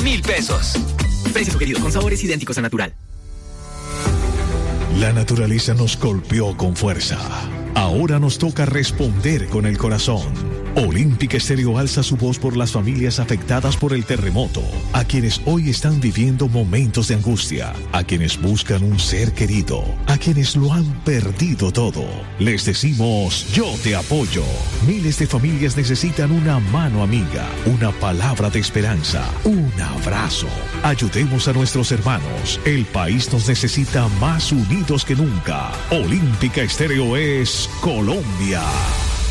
1,000 pesos. Precio sugerido con sabores idénticos a natural. La naturaleza nos golpeó con fuerza. Ahora nos toca responder con el corazón. Olímpica Estéreo alza su voz por las familias afectadas por el terremoto, a quienes hoy están viviendo momentos de angustia, a quienes buscan un ser querido, a quienes lo han perdido todo. Les decimos, yo te apoyo. Miles de familias necesitan una mano amiga, una palabra de esperanza, un abrazo. Ayudemos a nuestros hermanos. El país nos necesita más unidos que nunca. Olímpica Estéreo es Colombia.